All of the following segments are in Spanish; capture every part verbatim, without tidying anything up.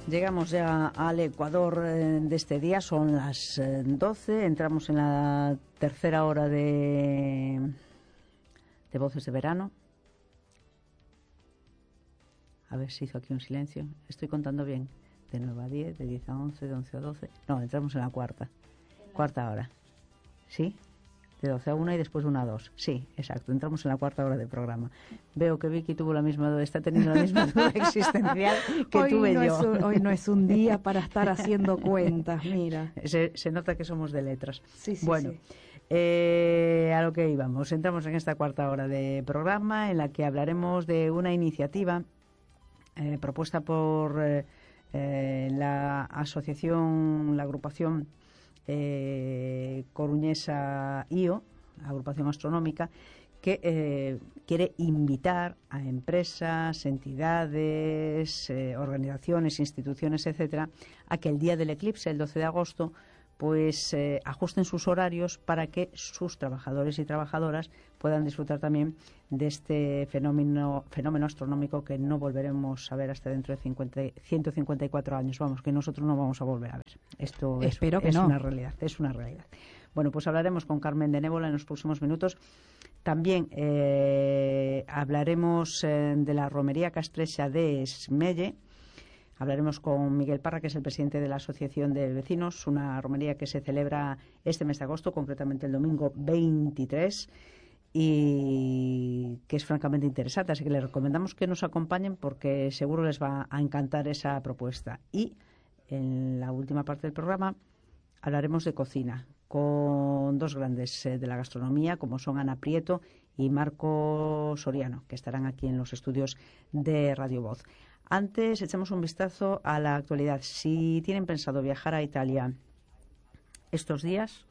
Llegamos ya al Ecuador eh, de este día, son las eh, doce, entramos en la tercera hora de, de Voces de Verano. A ver si hizo aquí un silencio. Estoy contando bien. De nueve a diez, de diez a once, de once a doce. No, entramos en la cuarta. Cuarta hora. ¿Sí? De doce a una y después de una a dos. Sí, exacto. Entramos en la cuarta hora del programa. Veo que Vicky tuvo la misma duda, está teniendo la misma duda existencial que hoy tuve no yo. Es un, hoy no es un día para estar haciendo cuentas, mira. Se, se nota que somos de letras. Sí, sí, bueno, sí. Eh, a lo que íbamos. Entramos en esta cuarta hora de programa en la que hablaremos de una iniciativa eh, propuesta por eh, eh, la asociación, la agrupación Eh, coruñesa I O, agrupación astronómica, que eh, quiere invitar a empresas, entidades, eh, organizaciones, instituciones, etcétera, a que el día del eclipse, el doce de agosto, pues eh, ajusten sus horarios para que sus trabajadores y trabajadoras puedan disfrutar también de este fenómeno fenómeno astronómico que no volveremos a ver hasta dentro de cincuenta, ciento cincuenta y cuatro años. Vamos, que nosotros no vamos a volver a ver. Esto es, Espero que es no. una realidad, es una realidad. Bueno, pues hablaremos con Carmen de Nébola en los próximos minutos. También eh, hablaremos eh, de la romería castrexa de Esmelle. Hablaremos con Miguel Parra, que es el presidente de la Asociación de Vecinos, una romería que se celebra este mes de agosto, concretamente el domingo veintitrés, y que es francamente interesante. Así que les recomendamos que nos acompañen porque seguro les va a encantar esa propuesta. Y en la última parte del programa hablaremos de cocina con dos grandes eh, de la gastronomía, como son Ana Prieto y Marco Soriano, que estarán aquí en los estudios de Radio Voz. Antes, echamos un vistazo a la actualidad. Si tienen pensado viajar a Italia estos días,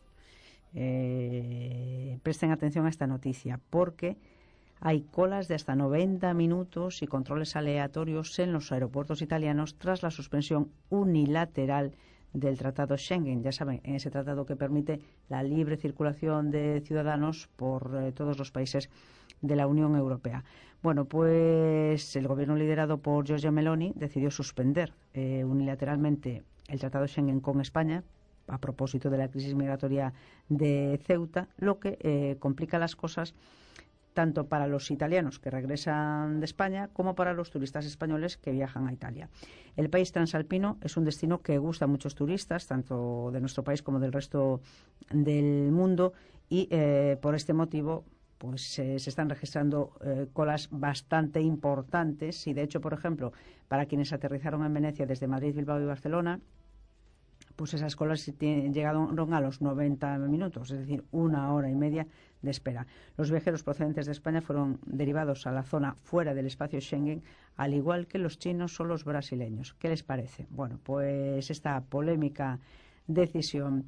eh, presten atención a esta noticia, porque hay colas de hasta noventa minutos y controles aleatorios en los aeropuertos italianos tras la suspensión unilateral del Tratado Schengen. Ya saben, en ese tratado que permite la libre circulación de ciudadanos por eh, todos los países de la Unión Europea. Bueno, pues el gobierno liderado por Giorgia Meloni decidió suspender eh, unilateralmente el Tratado Schengen con España a propósito de la crisis migratoria de Ceuta, lo que eh, complica las cosas tanto para los italianos que regresan de España como para los turistas españoles que viajan a Italia. El país transalpino es un destino que gusta a muchos turistas, tanto de nuestro país como del resto del mundo, y eh, por este motivo pues eh, se están registrando eh, colas bastante importantes y, de hecho, por ejemplo, para quienes aterrizaron en Venecia desde Madrid, Bilbao y Barcelona, pues esas colas llegaron a los noventa minutos, es decir, una hora y media de espera. Los viajeros procedentes de España fueron derivados a la zona fuera del espacio Schengen, al igual que los chinos o los brasileños. ¿Qué les parece? Bueno, pues esta polémica decisión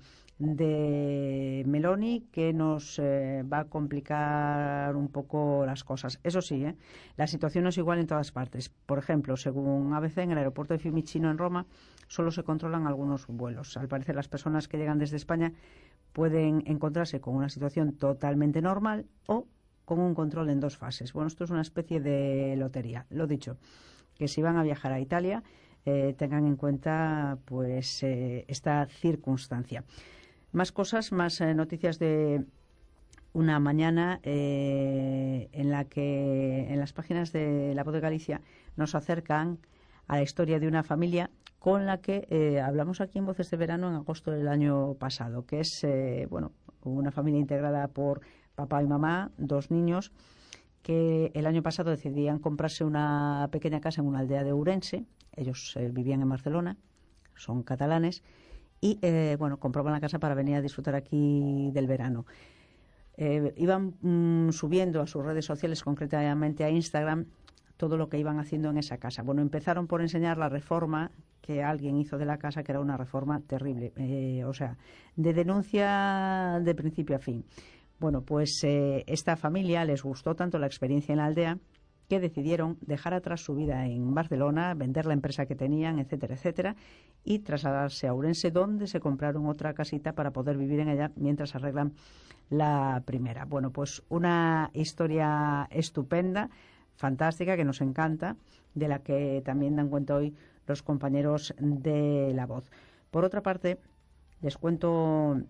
de Meloni que nos eh, va a complicar un poco las cosas. Eso sí, ¿eh? La situación no es igual en todas partes. Por ejemplo, según A B C, en el aeropuerto de Fiumicino en Roma solo se controlan algunos vuelos. Al parecer, las personas que llegan desde España pueden encontrarse con una situación totalmente normal o con un control en dos fases. Bueno, esto es una especie de lotería. Lo dicho, que si van a viajar a Italia, eh, tengan en cuenta pues eh, esta circunstancia. Más cosas, más eh, noticias de una mañana eh, en la que en las páginas de La Voz de Galicia nos acercan a la historia de una familia con la que eh, hablamos aquí en Voces de Verano en agosto del año pasado, que es eh, bueno, una familia integrada por papá y mamá, dos niños, que el año pasado decidían comprarse una pequeña casa en una aldea de Ourense. Ellos eh, vivían en Barcelona, son catalanes, y eh, bueno, compraban la casa para venir a disfrutar aquí del verano. Eh, iban mm, subiendo a sus redes sociales, concretamente a Instagram, todo lo que iban haciendo en esa casa. Bueno, empezaron por enseñar la reforma que alguien hizo de la casa, que era una reforma terrible, eh, o sea, de denuncia de principio a fin. Bueno, pues eh, esta familia les gustó tanto la experiencia en la aldea que decidieron dejar atrás su vida en Barcelona, vender la empresa que tenían, etcétera, etcétera, y trasladarse a Ourense, donde se compraron otra casita para poder vivir en ella mientras arreglan la primera. Bueno, pues una historia estupenda, fantástica, que nos encanta, de la que también dan cuenta hoy los compañeros de La Voz. Por otra parte, les cuento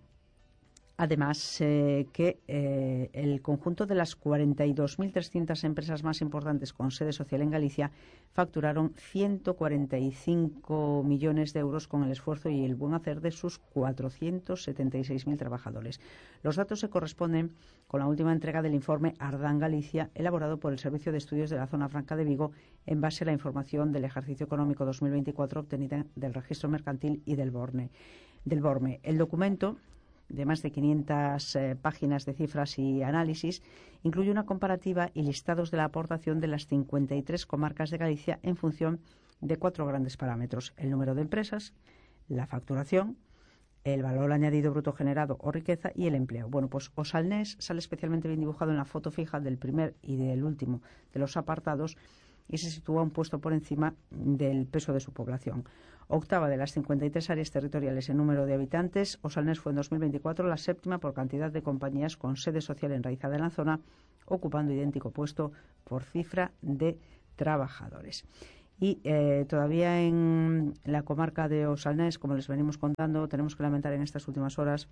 además eh, que eh, el conjunto de las cuarenta y dos mil trescientas empresas más importantes con sede social en Galicia facturaron ciento cuarenta y cinco millones de euros con el esfuerzo y el buen hacer de sus cuatrocientos setenta y seis mil trabajadores. Los datos se corresponden con la última entrega del informe Ardán Galicia, elaborado por el Servicio de Estudios de la Zona Franca de Vigo, en base a la información del ejercicio económico dos mil veinticuatro obtenida del Registro Mercantil y del Borne. Del Borme. El documento, de más de quinientas eh, páginas de cifras y análisis, incluye una comparativa y listados de la aportación de las cincuenta y tres comarcas de Galicia en función de cuatro grandes parámetros: el número de empresas, la facturación, el valor añadido bruto generado o riqueza y el empleo. Bueno, pues O Salnés sale especialmente bien dibujado en la foto fija del primer y del último de los apartados y se sitúa un puesto por encima del peso de su población. Octava de las cincuenta y tres áreas territoriales en número de habitantes, O Salnés fue en dos mil veinticuatro la séptima por cantidad de compañías con sede social enraizada en la zona, ocupando idéntico puesto por cifra de trabajadores. Y eh, todavía en la comarca de O Salnés, como les venimos contando, tenemos que lamentar en estas últimas horas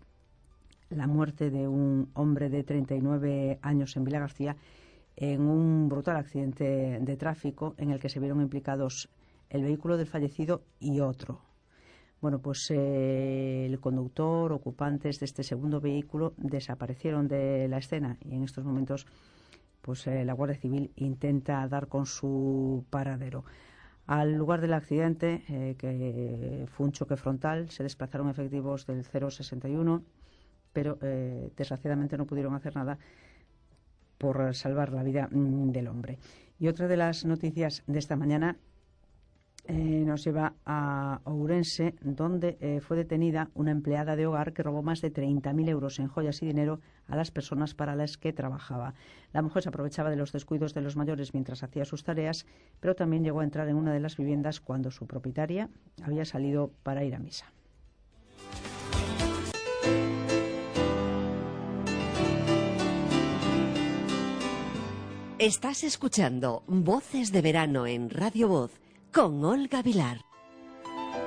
la muerte de un hombre de treinta y nueve años en Vilagarcía en un brutal accidente de tráfico en el que se vieron implicados el vehículo del fallecido y otro. Bueno, pues eh, el conductor, ocupantes de este segundo vehículo desaparecieron de la escena y en estos momentos pues eh, la Guardia Civil intenta dar con su paradero. Al lugar del accidente, eh, que fue un choque frontal, se desplazaron efectivos del cero sesenta y uno, pero eh, desgraciadamente no pudieron hacer nada por salvar la vida mm, del hombre. Y otra de las noticias de esta mañana eh, nos lleva a Ourense, donde eh, fue detenida una empleada de hogar que robó más de treinta mil euros en joyas y dinero a las personas para las que trabajaba. La mujer se aprovechaba de los descuidos de los mayores mientras hacía sus tareas, pero también llegó a entrar en una de las viviendas cuando su propietaria había salido para ir a misa. Estás escuchando Voces de Verano en Radio Voz con Olga Vilar.